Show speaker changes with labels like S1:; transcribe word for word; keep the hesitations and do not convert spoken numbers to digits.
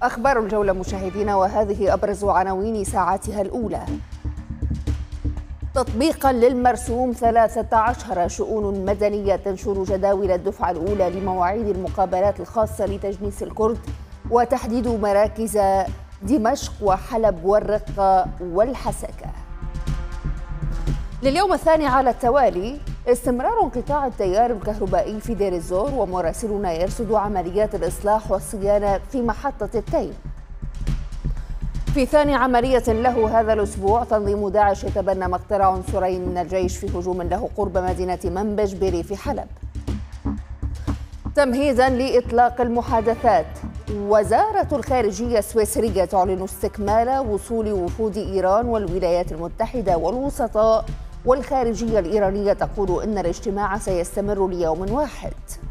S1: أخبار الجولة مشاهدينا، وهذه أبرز عناوين ساعتها الأولى. تطبيقا للمرسوم ثلاثة عشر، شؤون مدنية تنشر جداول الدفعة الأولى لمواعيد المقابلات الخاصة لتجنيس الكرد وتحديد مراكز دمشق وحلب والرقة والحسكة. لليوم الثاني على التوالي استمرار انقطاع التيار الكهربائي في دير الزور، ومراسلنا يرصد عمليات الإصلاح والصيانة في محطة التيم. في ثاني عملية له هذا الأسبوع، تنظيم داعش يتبنى مقتل عنصرين من الجيش في هجوم له قرب مدينة منبج بريف حلب. تمهيدا لإطلاق المحادثات، وزارة الخارجية السويسرية تعلن استكمال وصول وفود إيران والولايات المتحدة والوسطاء، والخارجية الإيرانية تقول إن الاجتماع سيستمر ليوم واحد.